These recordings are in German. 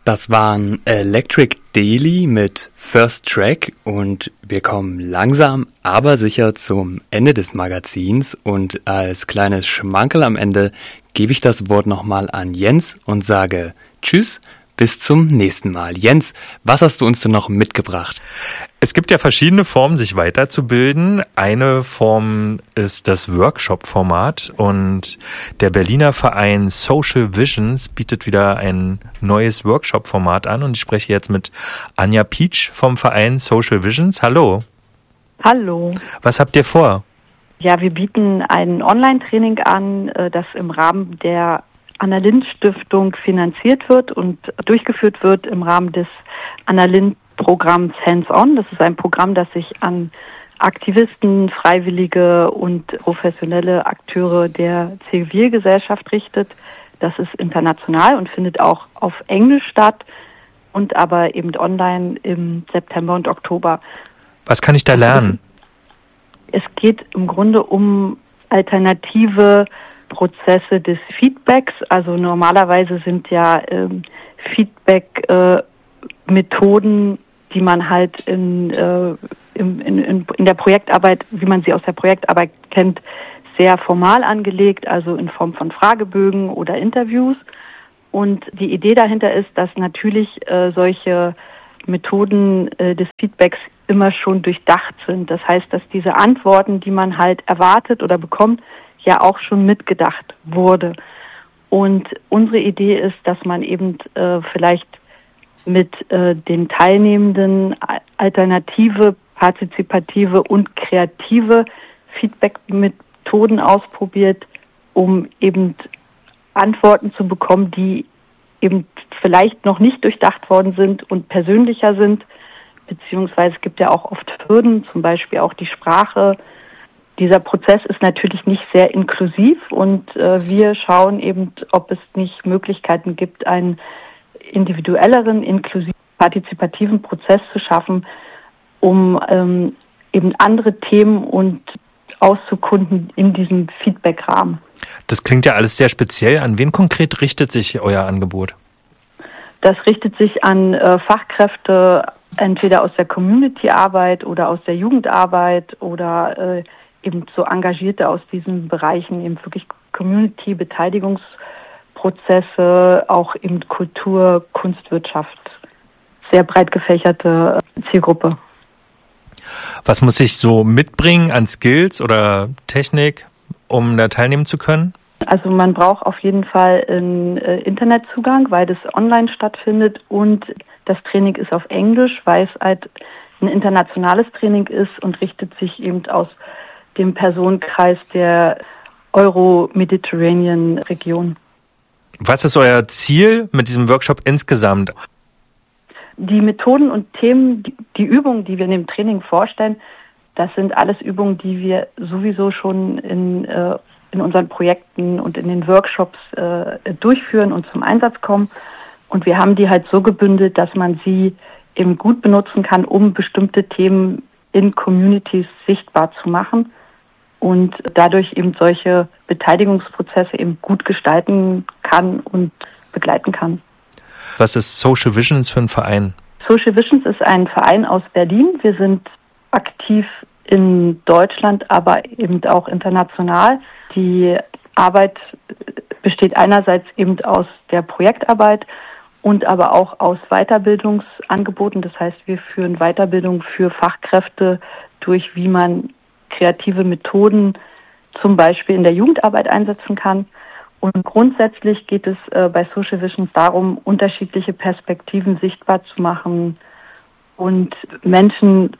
Das waren Electric Daily mit First Track und wir kommen langsam, aber sicher zum Ende des Magazins und als kleines Schmankerl am Ende gebe ich das Wort nochmal an Jens und sage Tschüss, bis zum nächsten Mal. Jens, was hast du uns denn noch mitgebracht? Es gibt ja verschiedene Formen, sich weiterzubilden. Eine Form ist das Workshop-Format und der Berliner Verein Social Visions bietet wieder ein neues Workshop-Format an und ich spreche jetzt mit Anja Pietsch vom Verein Social Visions. Hallo. Hallo. Was habt ihr vor? Ja, wir bieten ein Online-Training an, das im Rahmen der Anna-Lindh-Stiftung finanziert wird und durchgeführt wird im Rahmen des Anna-Lindh-Programms Hands-On. Das ist ein Programm, das sich an Aktivisten, Freiwillige und professionelle Akteure der Zivilgesellschaft richtet. Das ist international und findet auch auf Englisch statt und aber eben online im September und Oktober. Was kann ich da lernen? Es geht im Grunde um alternative Prozesse des Feedbacks. Also normalerweise sind ja Feedback-Methoden, die man halt in der Projektarbeit, wie man sie aus der Projektarbeit kennt, sehr formal angelegt, also in Form von Fragebögen oder Interviews. Und die Idee dahinter ist, dass natürlich solche Methoden des Feedbacks immer schon durchdacht sind. Das heißt, dass diese Antworten, die man halt erwartet oder bekommt, ja auch schon mitgedacht wurde. Und unsere Idee ist, dass man eben vielleicht mit den Teilnehmenden alternative, partizipative und kreative Feedback-Methoden ausprobiert, um eben Antworten zu bekommen, die eben vielleicht noch nicht durchdacht worden sind und persönlicher sind, beziehungsweise es gibt ja auch oft Hürden, zum Beispiel auch die Sprache. Dieser Prozess ist natürlich nicht sehr inklusiv und wir schauen eben, ob es nicht Möglichkeiten gibt, einen individuelleren, inklusiven, partizipativen Prozess zu schaffen, um eben andere Themen und auszukunden in diesem Feedback-Rahmen. Das klingt ja alles sehr speziell. An wen konkret richtet sich euer Angebot? Das richtet sich an Fachkräfte, entweder aus der Community-Arbeit oder aus der Jugendarbeit oder eben so Engagierte aus diesen Bereichen, eben wirklich Community-Beteiligungsprozesse, auch eben Kultur, Kunstwirtschaft. Sehr breit gefächerte Zielgruppe. Was muss ich so mitbringen an Skills oder Technik, um da teilnehmen zu können? Also man braucht auf jeden Fall einen Internetzugang, weil das online stattfindet und das Training ist auf Englisch, weil es halt ein internationales Training ist und richtet sich eben aus dem Personenkreis der Euro-Mediterranean-Region. Was ist euer Ziel mit diesem Workshop insgesamt? Die Methoden und Themen, die Übungen, die wir in dem Training vorstellen, das sind alles Übungen, die wir sowieso schon in unseren Projekten und in den Workshops durchführen und zum Einsatz kommen. Und wir haben die halt so gebündelt, dass man sie eben gut benutzen kann, um bestimmte Themen in Communities sichtbar zu machen und dadurch eben solche Beteiligungsprozesse eben gut gestalten kann und begleiten kann. Was ist Social Visions für ein Verein? Social Visions ist ein Verein aus Berlin. Wir sind aktiv in Deutschland, aber eben auch international. Die Arbeit besteht einerseits eben aus der Projektarbeit und aber auch aus Weiterbildungsangeboten. Das heißt, wir führen Weiterbildung für Fachkräfte durch, wie man kreative Methoden zum Beispiel in der Jugendarbeit einsetzen kann. Und grundsätzlich geht es bei Social Visions darum, unterschiedliche Perspektiven sichtbar zu machen und Menschen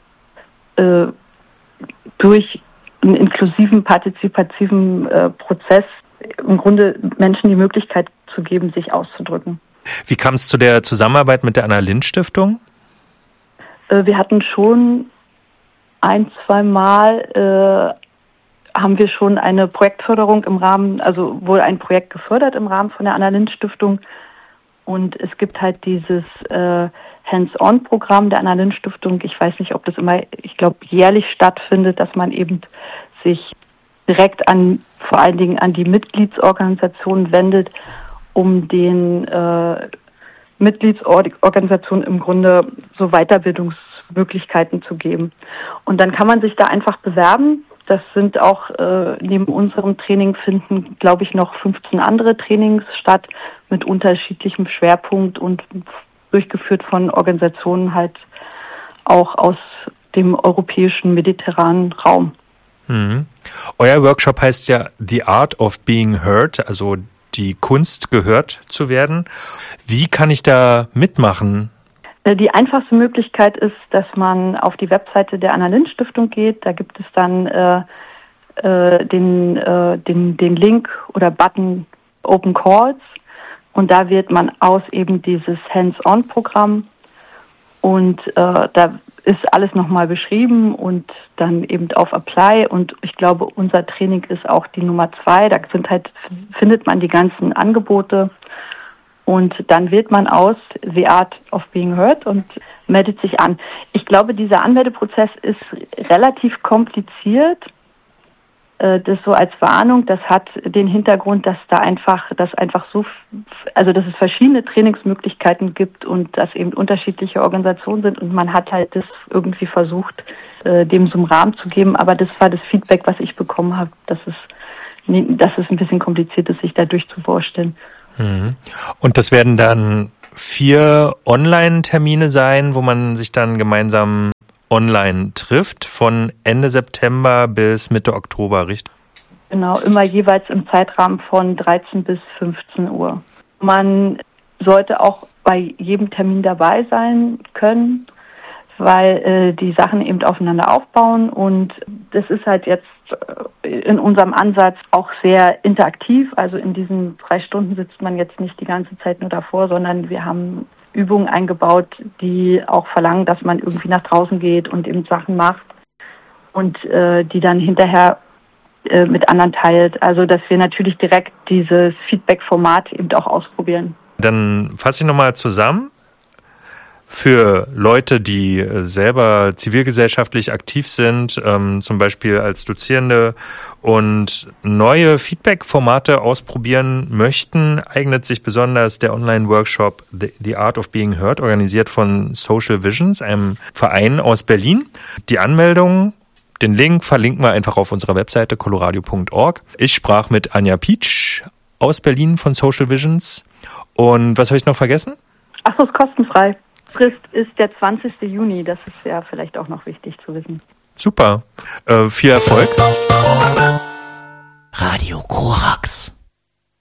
durch einen inklusiven, partizipativen Prozess im Grunde Menschen die Möglichkeit zu geben, sich auszudrücken. Wie kam es zu der Zusammenarbeit mit der Anna-Lindh-Stiftung? Wir hatten schon ein-zwei Mal haben wir schon eine Projektförderung im Rahmen, also wurde ein Projekt gefördert im Rahmen von der Anna-Lindh-Stiftung. Und es gibt halt dieses Hands-on-Programm der Anna-Lindh-Stiftung. Ich weiß nicht, ob das immer, ich glaube, jährlich stattfindet, dass man eben sich direkt vor allen Dingen an die Mitgliedsorganisationen wendet, um den Mitgliedsorganisationen im Grunde so Weiterbildungsmöglichkeiten zu geben. Und dann kann man sich da einfach bewerben. Das sind auch, neben unserem Training finden, glaube ich, noch 15 andere Trainings statt mit unterschiedlichem Schwerpunkt und durchgeführt von Organisationen halt auch aus dem europäischen mediterranen Raum. Mhm. Euer Workshop heißt ja The Art of Being Heard, also die Kunst, gehört zu werden. Wie kann ich da mitmachen? Die einfachste Möglichkeit ist, dass man auf die Webseite der Anna-Lindh-Stiftung geht. Da gibt es dann den Link oder Button Open Calls und da wählt man aus eben dieses Hands-on-Programm und da ist alles nochmal beschrieben und dann eben auf Apply und ich glaube, unser Training ist auch die Nummer 2. Da findet man die ganzen Angebote. Und dann wählt man aus The Art of Being Heard und meldet sich an. Ich glaube, dieser Anmeldeprozess ist relativ kompliziert. Das so als Warnung, das hat den Hintergrund, dass dass es verschiedene Trainingsmöglichkeiten gibt und dass eben unterschiedliche Organisationen sind und man hat halt das irgendwie versucht, dem so einen Rahmen zu geben. Aber das war das Feedback, was ich bekommen habe, dass es ein bisschen kompliziert ist, sich da durchzuvorstellen. Und das werden dann 4 Online-Termine sein, wo man sich dann gemeinsam online trifft, von Ende September bis Mitte Oktober, richtig? Genau, immer jeweils im Zeitrahmen von 13 bis 15 Uhr. Man sollte auch bei jedem Termin dabei sein können, weil die Sachen eben aufeinander aufbauen und das ist halt jetzt in unserem Ansatz auch sehr interaktiv. Also in diesen 3 Stunden sitzt man jetzt nicht die ganze Zeit nur davor, sondern wir haben Übungen eingebaut, die auch verlangen, dass man irgendwie nach draußen geht und eben Sachen macht und die dann hinterher mit anderen teilt. Also dass wir natürlich direkt dieses Feedback-Format eben auch ausprobieren. Dann fasse ich nochmal zusammen. Für Leute, die selber zivilgesellschaftlich aktiv sind, zum Beispiel als Dozierende und neue Feedback-Formate ausprobieren möchten, eignet sich besonders der Online-Workshop The Art of Being Heard, organisiert von Social Visions, einem Verein aus Berlin. Die Anmeldung, den Link verlinken wir einfach auf unserer Webseite coloradio.org. Ich sprach mit Anja Pietsch aus Berlin von Social Visions. Und was habe ich noch vergessen? Ach so, ist kostenfrei. Frist ist der 20. Juni, das ist ja vielleicht auch noch wichtig zu wissen. Super, viel Erfolg. Radio Korax.